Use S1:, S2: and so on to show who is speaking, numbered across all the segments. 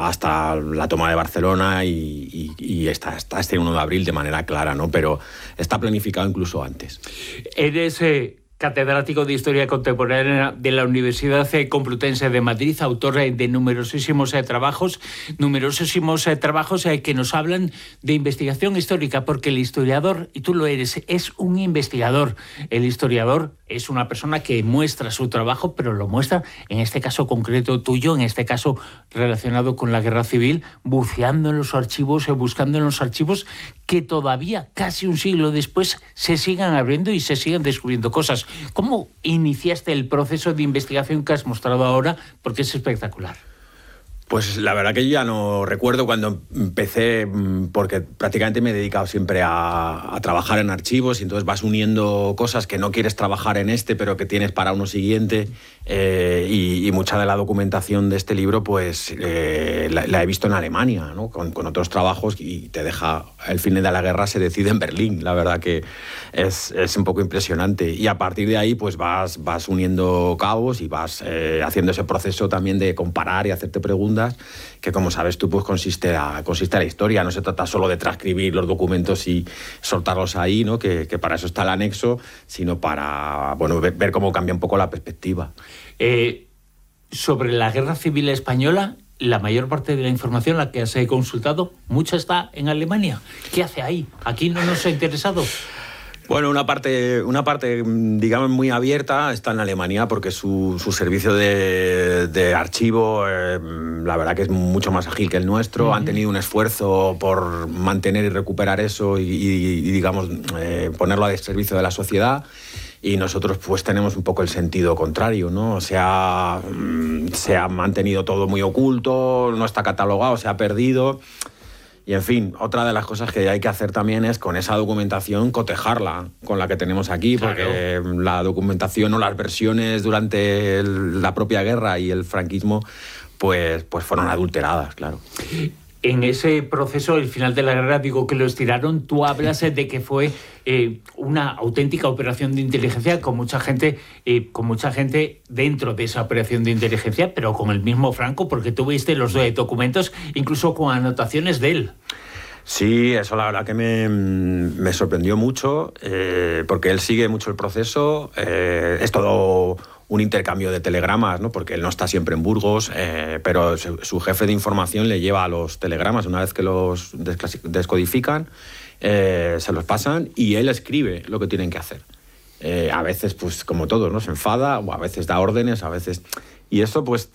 S1: hasta la toma de Barcelona y hasta este 1 de abril de manera clara, ¿no? Pero está planificado incluso antes.
S2: Eres catedrático de Historia Contemporánea de la Universidad Complutense de Madrid, autor de numerosísimos trabajos que nos hablan de investigación histórica, porque el historiador, y tú lo eres, es un investigador. El historiador es una persona que muestra su trabajo, pero lo muestra, en este caso concreto tuyo, en este caso relacionado con la Guerra Civil, buceando en los archivos, buscando en los archivos que todavía, casi un siglo después, se sigan abriendo y se sigan descubriendo cosas. ¿Cómo iniciaste el proceso de investigación que has mostrado ahora? Porque es espectacular.
S1: Pues la verdad que yo ya no recuerdo cuando empecé, porque prácticamente me he dedicado siempre a trabajar en archivos, y entonces vas uniendo cosas que no quieres trabajar en pero que tienes para uno siguiente, y mucha de la documentación de este libro pues la he visto en Alemania, ¿no? Con otros trabajos, y te deja el fin de la guerra se decide en Berlín. La verdad que es un poco impresionante, y a partir de ahí pues vas uniendo cabos y vas haciendo ese proceso también de comparar y hacerte preguntas, que como sabes tú pues consiste la historia. No se trata solo de transcribir los documentos y soltarlos ahí, ¿no? Que para eso está el anexo, sino para ver cómo cambia un poco la perspectiva.
S2: Sobre la Guerra Civil Española, la mayor parte de la información, la que has consultado, mucha está en Alemania. ¿Qué hace ahí? Aquí no nos ha interesado.
S1: Bueno, una parte, digamos, muy abierta está en Alemania, porque su servicio de archivo, la verdad que es mucho más ágil que el nuestro. Han tenido un esfuerzo por mantener y recuperar eso y digamos, ponerlo al servicio de la sociedad. Y nosotros pues tenemos un poco el sentido contrario, ¿no? Se ha mantenido todo muy oculto, no está catalogado, se ha perdido. Y en fin, otra de las cosas que hay que hacer también es con esa documentación cotejarla con la que tenemos aquí, porque claro, la documentación o las versiones durante la propia guerra y el franquismo pues fueron adulteradas, claro.
S2: En ese proceso, el final de la guerra, digo que lo estiraron, tú hablas de que fue una auténtica operación de inteligencia con mucha gente dentro de esa operación de inteligencia, pero con el mismo Franco, porque tú viste los documentos, incluso con anotaciones de él.
S1: Sí, eso la verdad que me sorprendió mucho, porque él sigue mucho el proceso. Es todo un intercambio de telegramas, ¿no? Porque él no está siempre en Burgos, pero su jefe de información le lleva los telegramas. Una vez que los descodifican, se los pasan y él escribe lo que tienen que hacer. A veces, pues como todos, ¿no? Se enfada, o a veces da órdenes, a veces... Y eso pues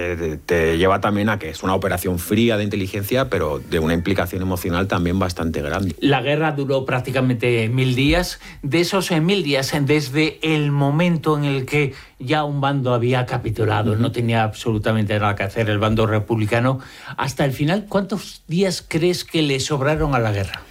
S1: te lleva también a que es una operación fría de inteligencia, pero de una implicación emocional también bastante grande.
S2: La guerra duró prácticamente 1000 días. De esos 1000 días, desde el momento en el que ya un bando había capitulado, no tenía absolutamente nada que hacer el bando republicano, hasta el final, ¿cuántos días crees que le sobraron a la guerra?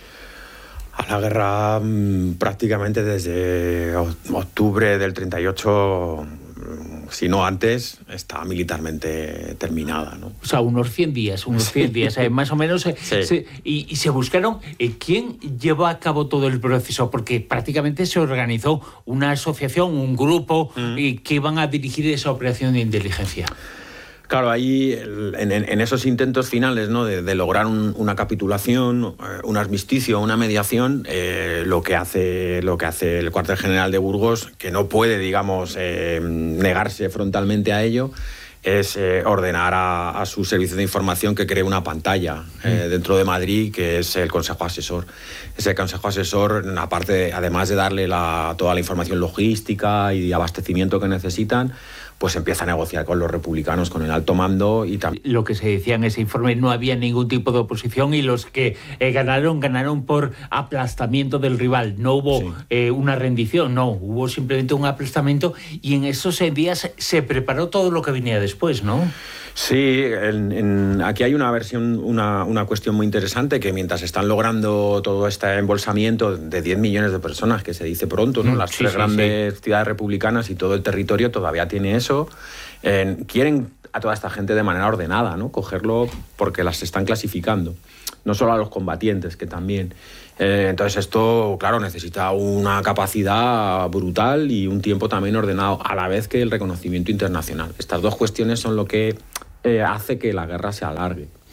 S1: A la guerra prácticamente desde octubre del 38... si no antes, está militarmente terminada, ¿no?
S2: O sea, unos 100 días, más o menos.
S1: Sí.
S2: Y se buscaron quién llevó a cabo todo el proceso, porque prácticamente se organizó una asociación, un grupo, que iban a dirigir esa operación de inteligencia.
S1: Claro, ahí en esos intentos finales, ¿no? de lograr una capitulación, un armisticio, una mediación, lo que hace el cuartel general de Burgos, que no puede, digamos, negarse frontalmente a ello, es ordenar a su servicio de información que cree una pantalla dentro de Madrid, que es el Consejo Asesor. Ese Consejo Asesor, aparte, además de darle toda la información logística y de abastecimiento que necesitan, pues empieza a negociar con los republicanos, con el alto mando y también...
S2: Lo que se decía en ese informe, no había ningún tipo de oposición, y los que ganaron por aplastamiento del rival. No hubo una rendición, no, hubo simplemente un aplastamiento, y en esos días se preparó todo lo que venía después, ¿no?
S1: Sí, aquí hay una cuestión muy interesante, que mientras están logrando todo este embolsamiento de 10 millones de personas, que se dice pronto, ¿no? Las tres grandes ciudades republicanas y todo el territorio todavía tiene eso, quieren a toda esta gente de manera ordenada, ¿no? Cogerlo porque las están clasificando, no solo a los combatientes, que también. Entonces esto, claro, necesita una capacidad brutal y un tiempo también ordenado, a la vez que el reconocimiento internacional. Estas dos cuestiones son lo que hace que la guerra se alargue.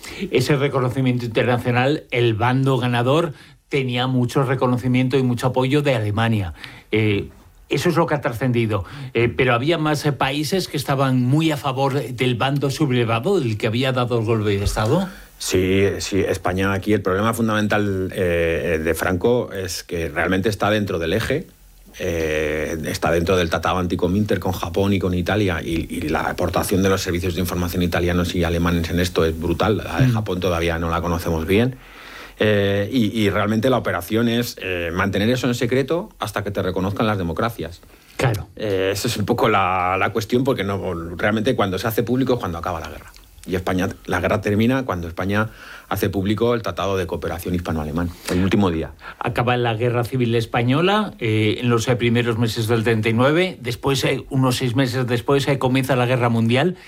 S2: Ese reconocimiento internacional, el bando ganador tenía mucho reconocimiento y mucho apoyo de Alemania. Eso es lo que ha trascendido. Pero había más países que estaban muy a favor del bando sublevado, del que había dado el golpe de Estado.
S1: Sí, España aquí, el problema fundamental de Franco es que realmente está dentro del eje, está dentro del Tratado Anticominter con Japón y con Italia, y la aportación de los servicios de información italianos y alemanes en esto es brutal. La de Japón todavía no la conocemos bien. Y realmente la operación es mantener eso en secreto hasta que te reconozcan las democracias.
S2: Claro.
S1: Esa es un poco la cuestión, porque realmente cuando se hace público es cuando acaba la guerra. Y la guerra termina cuando España hace público el Tratado de Cooperación Hispano-Alemán, el último día.
S2: Acaba la Guerra Civil Española en los primeros meses del 39, después, unos 6 meses después, comienza la Guerra Mundial.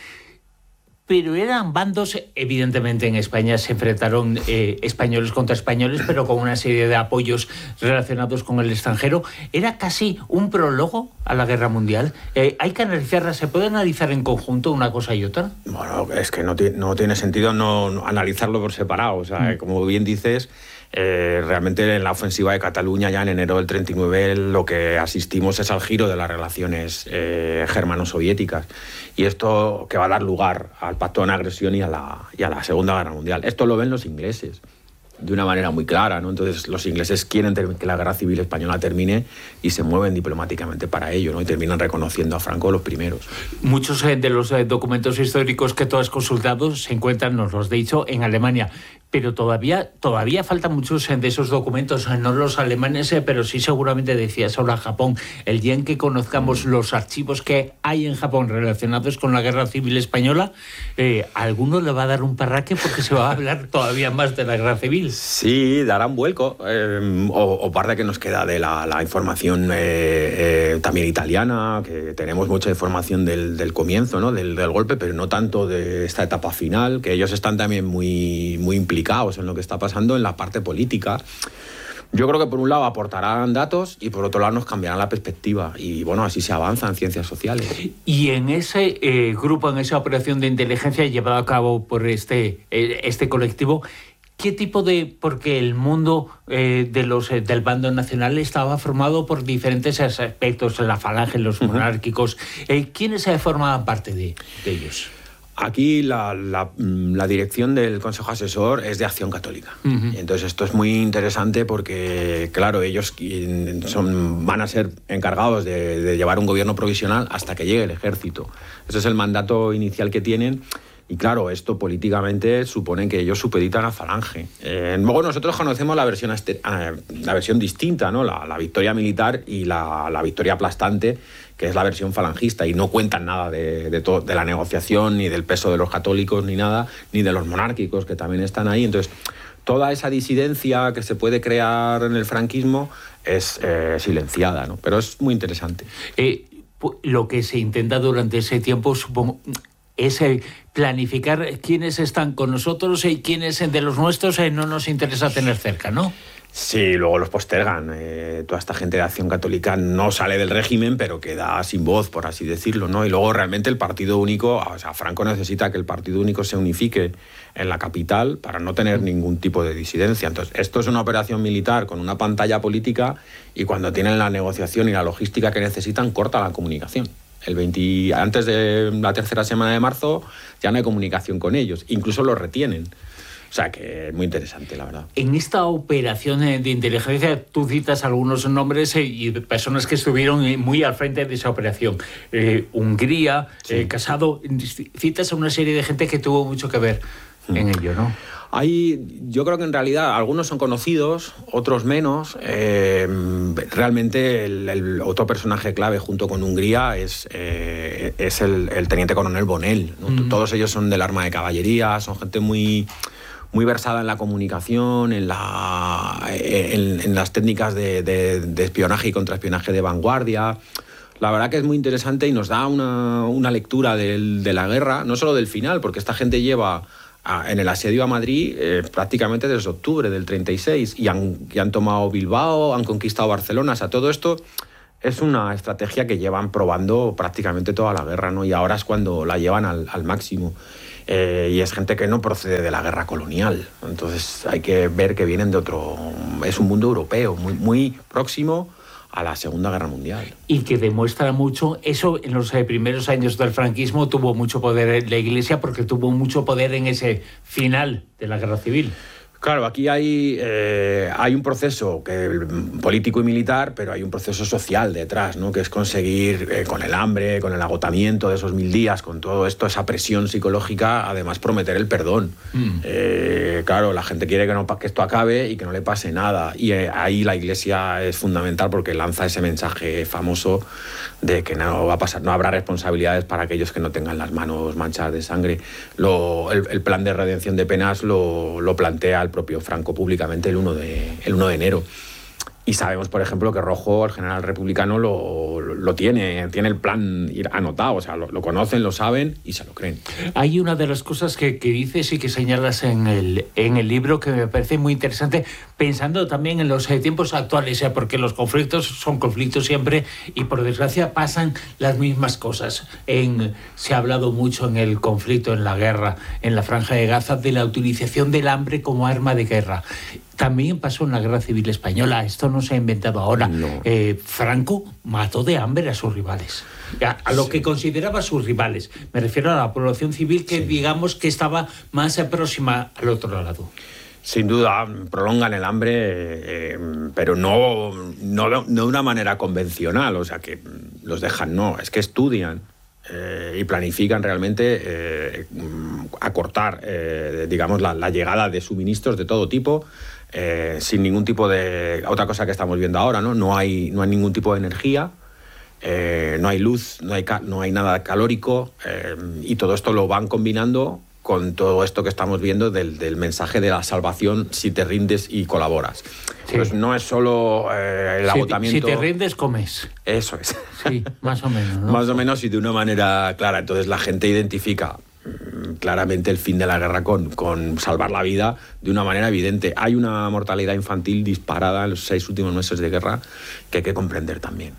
S2: Pero eran bandos, evidentemente en España se enfrentaron españoles contra españoles, pero con una serie de apoyos relacionados con el extranjero. Era casi un prólogo a la Guerra Mundial. Hay que analizarla, ¿se puede analizar en conjunto una cosa y otra?
S1: Bueno, es que no tiene sentido no analizarlo por separado. O sea, como bien dices, realmente en la ofensiva de Cataluña ya en enero del 39 lo que asistimos es al giro de las relaciones germano-soviéticas, y esto que va a dar lugar al pacto de no agresión y a la Segunda Guerra Mundial. Esto lo ven los ingleses de una manera muy clara, ¿no? Entonces los ingleses quieren que la Guerra Civil Española termine y se mueven diplomáticamente para ello, ¿no? Y terminan reconociendo a Franco los primeros.
S2: Muchos de los documentos históricos que tú has consultado se encuentran, nos lo has dicho, en Alemania. Pero todavía faltan muchos de esos documentos, no los alemanes, pero sí seguramente decías ahora Japón. El día en que conozcamos los archivos que hay en Japón relacionados con la Guerra Civil Española, a alguno le va a dar un parraque porque se va a hablar todavía más de la Guerra Civil.
S1: Sí, dará un vuelco, o parte que nos queda de la información también italiana, que tenemos mucha información del comienzo, ¿no? del golpe, pero no tanto de esta etapa final, que ellos están también muy implicados en lo que está pasando en la parte política. Yo creo que por un lado aportarán datos y por otro lado nos cambiarán la perspectiva, y bueno, así se avanza en ciencias sociales.
S2: Y en ese grupo, en esa operación de inteligencia llevada a cabo por este colectivo, ¿qué tipo porque el mundo del bando nacional estaba formado por diferentes aspectos, la falange, los monárquicos? ¿Quiénes formaban parte de ellos?
S1: Aquí la dirección del Consejo Asesor es de Acción Católica. Entonces esto es muy interesante porque, claro, ellos van a ser encargados de llevar un gobierno provisional hasta que llegue el ejército. Ese es el mandato inicial que tienen. Y claro, esto políticamente supone que ellos supeditan a Falange. Luego nosotros conocemos la versión distinta, ¿no? La victoria militar y la victoria aplastante, que es la versión falangista, y no cuentan nada de la negociación, ni del peso de los católicos, ni nada, ni de los monárquicos, que también están ahí. Entonces, toda esa disidencia que se puede crear en el franquismo es silenciada, ¿no? Pero es muy interesante.
S2: Lo que se intenta durante ese tiempo, supongo, es planificar quiénes están con nosotros y quiénes de los nuestros no nos interesa tener cerca, ¿no?
S1: Sí, luego los postergan. Toda esta gente de Acción Católica no sale del régimen, pero queda sin voz, por así decirlo, ¿no? Y luego realmente el partido único, o sea, Franco necesita que el partido único se unifique en la capital para no tener ningún tipo de disidencia. Entonces, esto es una operación militar con una pantalla política, y cuando tienen la negociación y la logística que necesitan, corta la comunicación. Antes de la tercera semana de marzo ya no hay comunicación con ellos, incluso los retienen. O sea que es muy interesante, la verdad.
S2: En esta operación de inteligencia, tú citas algunos nombres y personas que estuvieron muy al frente de esa operación. Hungría, sí. Casado, citas a una serie de gente que tuvo mucho que ver en ello, ¿no?
S1: Yo creo que en realidad algunos son conocidos, otros menos. Realmente el otro personaje clave junto con Hungría es el teniente coronel Bonell, ¿no? Todos ellos son del arma de caballería, son gente muy versada en la comunicación, en las técnicas de espionaje y contraespionaje de vanguardia. La verdad que es muy interesante y nos da una lectura de la guerra, no solo del final, porque esta gente lleva en el asedio a Madrid prácticamente desde octubre del 36 y han tomado Bilbao, han conquistado Barcelona. O sea, todo esto es una estrategia que llevan probando prácticamente toda la guerra, ¿no? Y ahora es cuando la llevan al máximo. y es gente que no procede de la guerra colonial. Entonces hay que ver que vienen de otro... Es un mundo europeo muy, muy próximo a la Segunda Guerra Mundial.
S2: Y que demuestra mucho, eso en los primeros años del franquismo tuvo mucho poder la Iglesia porque tuvo mucho poder en ese final de la Guerra Civil.
S1: Claro, aquí hay un proceso político y militar, pero hay un proceso social detrás, ¿no? Que es conseguir, con el hambre, con el agotamiento de esos 1000 días, con todo esto, esa presión psicológica, además prometer el perdón. Claro, la gente quiere que esto acabe y que no le pase nada. Y ahí la Iglesia es fundamental porque lanza ese mensaje famoso de que no va a pasar, no habrá responsabilidades para aquellos que no tengan las manos manchadas de sangre. El plan de redención de penas lo plantea el propio Franco públicamente el 1 de enero. Y sabemos, por ejemplo, que Rojo, el general republicano, lo tiene el plan anotado, o sea, lo conocen, lo saben y se lo creen.
S2: Hay una de las cosas que dices y que señalas en el libro que me parece muy interesante, pensando también en los tiempos actuales, porque los conflictos son conflictos siempre y por desgracia pasan las mismas cosas. Se ha hablado mucho en el conflicto, en la guerra, en la Franja de Gaza, de la utilización del hambre como arma de guerra. También pasó en la Guerra Civil Española, esto no se ha inventado ahora.
S1: No.
S2: Franco mató de hambre a sus rivales, a lo que consideraba sus rivales. Me refiero a la población civil que digamos que estaba más próxima al otro lado.
S1: Sin duda, prolongan el hambre, pero no de una manera convencional, o sea, que los dejan, no, es que estudian y planifican realmente acortar, digamos, la llegada de suministros de todo tipo, sin ningún tipo de... Otra cosa que estamos viendo ahora, ¿no? No hay ningún tipo de energía, no hay luz, no hay nada calórico, y todo esto lo van combinando con todo esto que estamos viendo del mensaje de la salvación si te rindes y colaboras. Sí. Pues no es solo el agotamiento...
S2: Si te rindes, comes.
S1: Eso es.
S2: Sí, más o menos, ¿no?
S1: Más o menos y de una manera clara. Entonces la gente identifica claramente el fin de la guerra con salvar la vida de una manera evidente. Hay una mortalidad infantil disparada en los 6 últimos meses de guerra que hay que comprender también.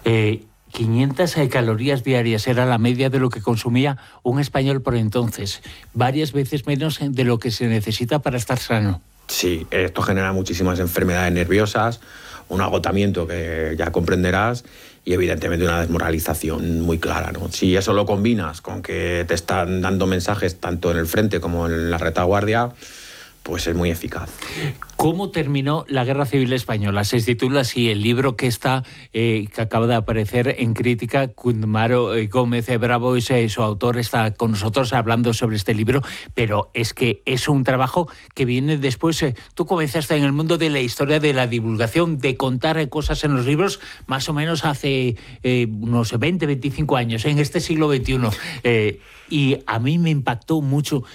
S2: 500 calorías diarias era la media de lo que consumía un español por entonces, varias veces menos de lo que se necesita para estar sano.
S1: Sí, esto genera muchísimas enfermedades nerviosas, un agotamiento que ya comprenderás y evidentemente una desmoralización muy clara, ¿no? Si eso lo combinas con que te están dando mensajes tanto en el frente como en la retaguardia, pues es muy eficaz.
S2: ¿Cómo terminó la Guerra Civil Española? Se titula así el libro que acaba de aparecer en Crítica. Kundmaro Gómez Bravo es su autor, está con nosotros hablando sobre este libro, pero es que es un trabajo que viene después. Tú comenzaste en el mundo de la historia de la divulgación, de contar cosas en los libros, más o menos hace unos 20, 25 años, en este siglo XXI. Y a mí me impactó mucho.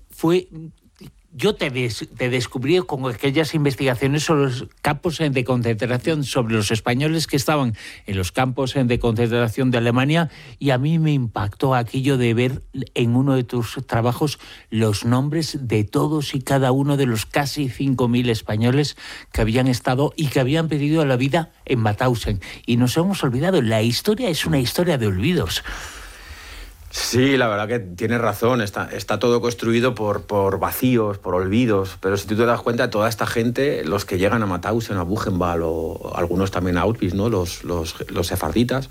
S2: Yo te descubrí con aquellas investigaciones sobre los campos de concentración, sobre los españoles que estaban en los campos de concentración de Alemania, y a mí me impactó aquello de ver en uno de tus trabajos los nombres de todos y cada uno de los casi 5.000 españoles que habían estado y que habían perdido la vida en Mauthausen. Y nos hemos olvidado, la historia es una historia de olvidos.
S1: Sí, la verdad que tienes razón, está todo construido por vacíos, por olvidos, pero si tú te das cuenta, toda esta gente, los que llegan a Mauthausen, a Buchenwald o algunos también a Auschwitz, ¿no? los sefarditas,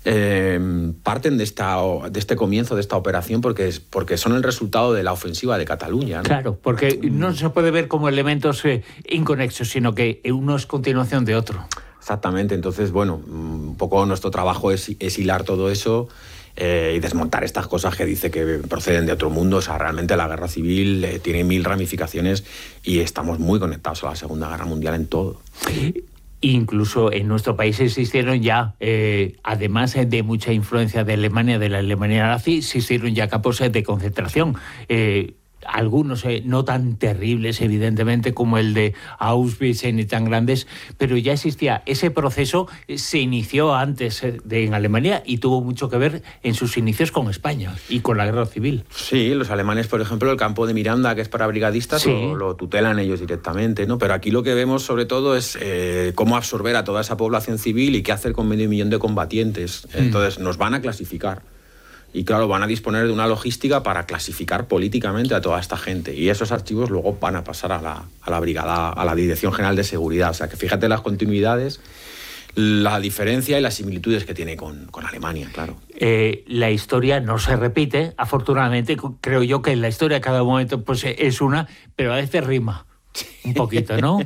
S1: parten de este comienzo de esta operación porque son el resultado de la ofensiva de Cataluña, ¿no?
S2: Claro, porque no se puede ver como elementos inconexos, sino que uno es continuación de otro.
S1: Exactamente, entonces, bueno, un poco nuestro trabajo es hilar todo eso y desmontar estas cosas que dice que proceden de otro mundo. O sea, realmente la guerra civil tiene 1000 ramificaciones y estamos muy conectados a la Segunda Guerra Mundial en todo.
S2: Incluso en nuestro país existieron ya, además de mucha influencia de la Alemania nazi, existieron ya campos de concentración. Algunos no tan terribles, evidentemente, como el de Auschwitz, ni tan grandes, pero ya existía. Ese proceso se inició antes en Alemania y tuvo mucho que ver en sus inicios con España y con la guerra civil.
S1: Sí, los alemanes, por ejemplo, el campo de Miranda, que es para brigadistas, sí, lo tutelan ellos directamente, ¿no? Pero aquí lo que vemos sobre todo es cómo absorber a toda esa población civil y qué hacer con 500.000 de combatientes. Entonces nos van a clasificar. y claro, van a disponer de una logística para clasificar políticamente a toda esta gente. Y esos archivos luego van a pasar a la brigada, a la Dirección General de Seguridad. O sea, que fíjate las continuidades, la diferencia y las similitudes que tiene con Alemania, claro.
S2: La historia no se repite, afortunadamente. Creo yo que la historia a cada momento pues, es una, pero a veces rima un poquito, ¿no?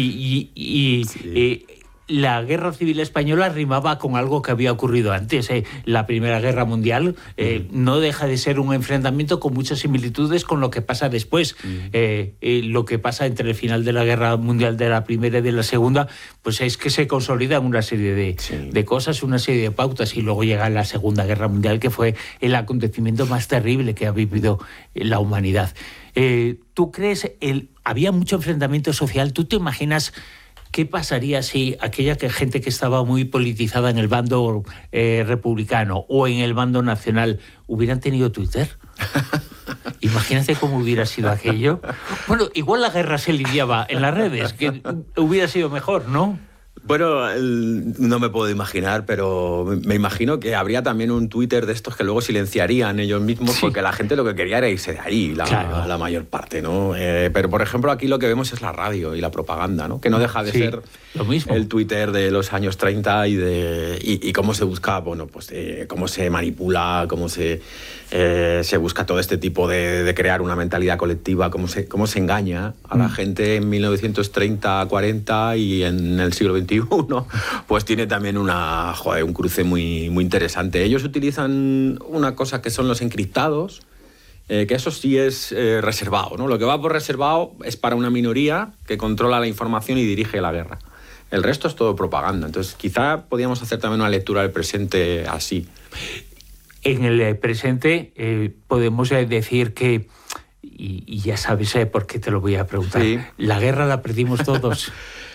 S2: Sí. La Guerra Civil Española rimaba con algo que había ocurrido antes. La Primera Guerra Mundial no deja de ser un enfrentamiento con muchas similitudes con lo que pasa después. Lo que pasa entre el final de la Guerra Mundial de la Primera y de la Segunda, pues es que se consolidan una serie de cosas, una serie de pautas, y luego llega la Segunda Guerra Mundial, que fue el acontecimiento más terrible que ha vivido la humanidad. ¿Tú crees? Había mucho enfrentamiento social. ¿Tú te imaginas qué pasaría si aquella gente que estaba muy politizada en el bando republicano o en el bando nacional hubieran tenido Twitter? Imagínate cómo hubiera sido aquello. Bueno, igual la guerra se lidiaba en las redes, que hubiera sido mejor, ¿no?
S1: Bueno, no me puedo imaginar, pero me imagino que habría también un Twitter de estos que luego silenciarían ellos mismos, porque la gente lo que quería era irse de ahí, la mayor parte, ¿no? Pero, por ejemplo, aquí lo que vemos es la radio y la propaganda, ¿no? Que no deja de ser
S2: lo mismo.
S1: El Twitter de los años 30 y cómo se busca, bueno, pues cómo se manipula, cómo se busca todo este tipo de crear una mentalidad colectiva, cómo se engaña a la gente en 1930, 40 y en el siglo XXI. Pues tiene también un cruce muy, muy interesante. Ellos utilizan una cosa que son los encriptados, que eso sí es reservado, ¿no? Lo que va por reservado es para una minoría que controla la información y dirige la guerra. El resto es todo propaganda. Entonces, quizá podríamos hacer también una lectura del presente así.
S2: En el presente podemos decir que, y ya sabes por qué te lo voy a preguntar, la guerra la perdimos todos.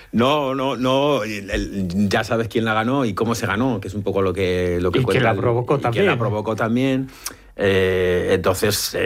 S1: No. Ya sabes quién la ganó y cómo se ganó, que es un poco lo que
S2: y que la provocó también.
S1: Que la provocó también. Entonces,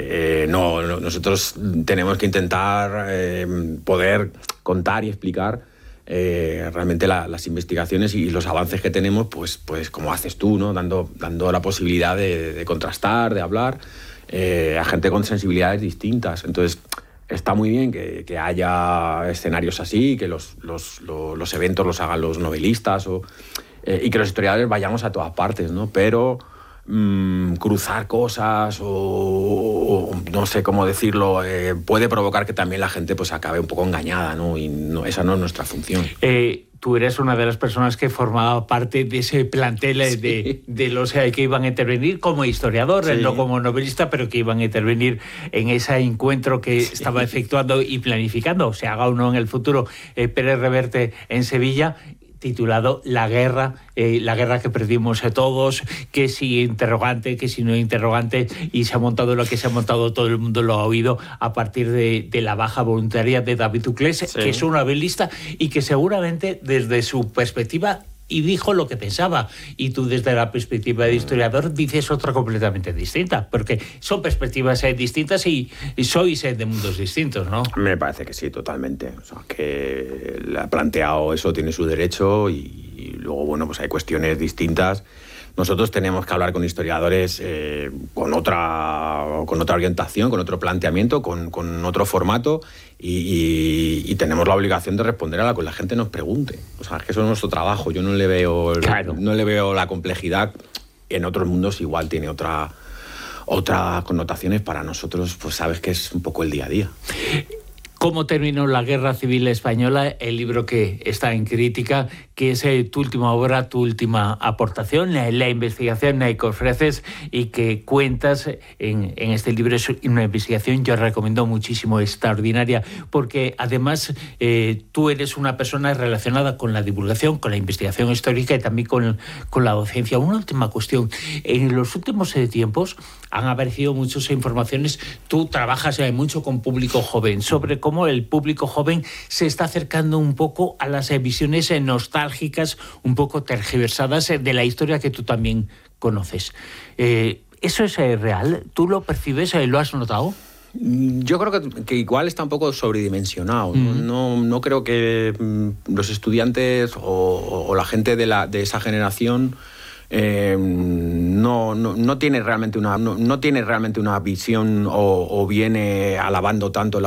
S1: nosotros tenemos que intentar poder contar y explicar realmente las investigaciones y los avances que tenemos, pues como haces tú, ¿no? Dando la posibilidad de contrastar, de hablar a gente con sensibilidades distintas. Entonces, está muy bien que haya escenarios así, que los eventos los hagan los novelistas y que los historiadores vayamos a todas partes, ¿no? Pero cruzar cosas o no sé cómo decirlo, puede provocar que también la gente pues acabe un poco engañada, ¿no? Y esa no es nuestra función.
S2: Tú eres una de las personas que formaba parte de ese plantel de los que iban a intervenir como historiador, no como novelista, pero que iban a intervenir en ese encuentro que estaba efectuando y planificando, se haga o no en el futuro, Pérez Reverte en Sevilla, titulado La guerra que perdimos todos, que si interrogante, que si no interrogante, y se ha montado lo que se ha montado, todo el mundo lo ha oído a partir de la baja voluntaria de David Duclés, que es un novelista y que seguramente desde su perspectiva y dijo lo que pensaba, y tú desde la perspectiva de historiador dices otra completamente distinta, porque son perspectivas distintas y sois de mundos distintos, ¿no?
S1: Me parece que sí, totalmente. O sea, que le ha planteado eso, tiene su derecho, y luego, bueno, pues hay cuestiones distintas. Nosotros tenemos que hablar con historiadores con otra orientación, con otro planteamiento, con otro formato, y tenemos la obligación de responder a lo que la gente nos pregunte. O sea, es que eso es nuestro trabajo. Yo no le veo la complejidad. En otros mundos igual tiene otras connotaciones. Para nosotros, pues sabes que es un poco el día a día.
S2: ¿Cómo terminó la Guerra Civil Española? El libro que está en crítica, que es tu última obra, tu última aportación, la investigación que ofreces y que cuentas en este libro. Es una investigación, yo recomiendo muchísimo, extraordinaria, porque además tú eres una persona relacionada con la divulgación, con la investigación histórica y también con la docencia. Una última cuestión. En los últimos tiempos han aparecido muchas informaciones. Tú trabajas mucho con público joven, sobre cómo el público joven se está acercando un poco a las visiones nostálgicas, un poco tergiversadas de la historia que tú también conoces. ¿Eso es real? ¿Tú lo percibes? ¿Lo has notado?
S1: Yo creo que igual está un poco sobredimensionado. No creo que los estudiantes o la gente de esa generación no tiene realmente una visión o viene alabando tanto